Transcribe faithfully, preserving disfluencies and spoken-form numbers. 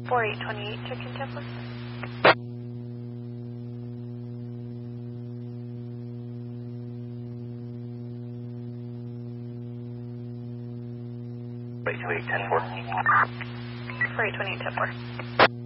four eight two eight, check in ten four. four eight two eight, ten four. four eight two eight, ten four.